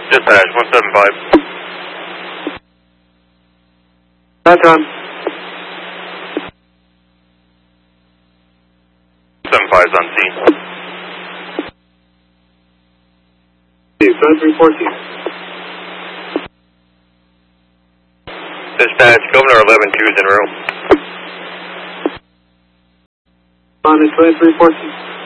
Dispatch 175. That's on. 75's on scene. 314. Dispatch, Governor 11-2's en route. On is 314.